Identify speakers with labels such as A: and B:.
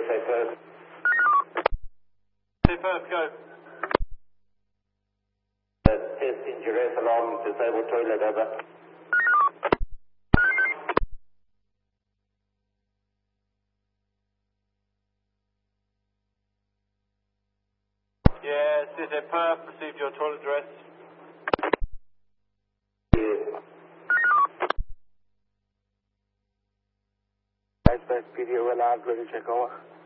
A: say first.
B: Say first, go.
A: Test injuries alarm, disabled toilet, over.
B: Yeah, CSA Perth, received your toilet address.
A: Iceberg PDO, ready, check over.